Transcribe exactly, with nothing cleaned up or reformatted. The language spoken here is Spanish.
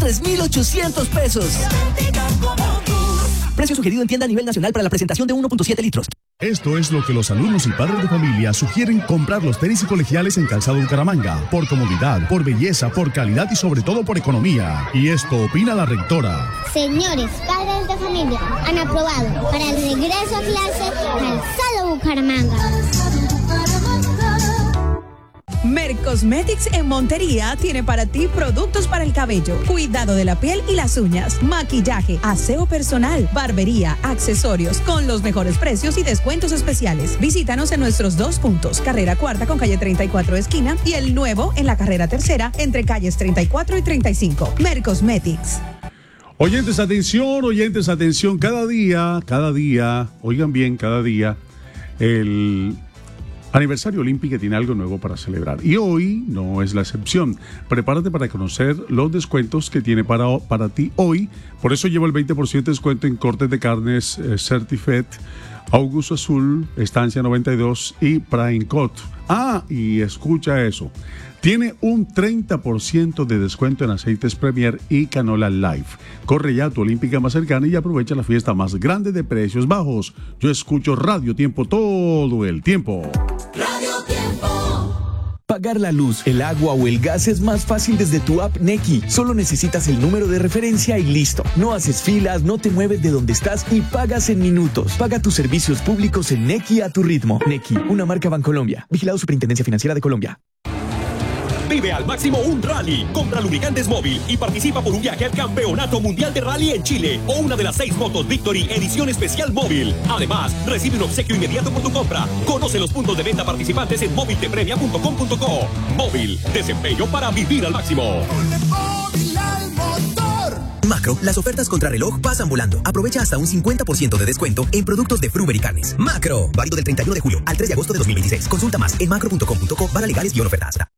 tres mil ochocientos pesos. Precio sugerido en tienda a nivel nacional para la presentación de uno punto siete litros. Esto es lo que los alumnos y padres de familia sugieren: comprar los tenis y colegiales en Calzado Bucaramanga. Por comodidad, por belleza, por calidad y sobre todo por economía. Y esto opina la rectora. Señores padres de familia, han aprobado para el regreso a clase Calzado Bucaramanga. Mercosmetics en Montería tiene para ti productos para el cabello, cuidado de la piel y las uñas, maquillaje, aseo personal, barbería, accesorios, con los mejores precios y descuentos especiales. Visítanos en nuestros dos puntos, carrera cuarta con calle treinta y cuatro esquina y el nuevo en la carrera tercera entre calles treinta y cuatro y treinta y cinco. Mercosmetics. Oyentes, atención, oyentes, atención. Cada día, cada día, oigan bien, cada día, el aniversario olímpico tiene algo nuevo para celebrar. Y hoy no es la excepción. Prepárate para conocer los descuentos que tiene para, para ti hoy. Por eso lleva el veinte por ciento de descuento en cortes de carnes eh, Certifed, Augusto Azul, Estancia noventa y dos y Prime Cut. Ah, y escucha eso. Tiene un treinta por ciento de descuento en aceites Premier y Canola Life. Corre ya a tu Olímpica más cercana y aprovecha la fiesta más grande de precios bajos. Yo escucho Radio Tiempo todo el tiempo. Radio Tiempo. Pagar la luz, el agua o el gas es más fácil desde tu app Nequi. Solo necesitas el número de referencia y listo. No haces filas, no te mueves de donde estás y pagas en minutos. Paga tus servicios públicos en Nequi a tu ritmo. Nequi, una marca Bancolombia. Vigilado Superintendencia Financiera de Colombia. Vive al máximo un rally. Compra lubricantes Móvil y participa por un viaje al Campeonato Mundial de Rally en Chile o una de las seis motos Victory Edición Especial Móvil. Además, recibe un obsequio inmediato por tu compra. Conoce los puntos de venta participantes en móvil te premia punto com punto co. Móvil, desempeño para vivir al máximo. Macro, las ofertas contra reloj pasan volando. Aprovecha hasta un cincuenta por ciento de descuento en productos de Fruver y Carnes. Macro, válido del treinta y uno de julio al tres de agosto de dos mil veintiséis. Consulta más en macro punto com punto co, para legales y ofertas.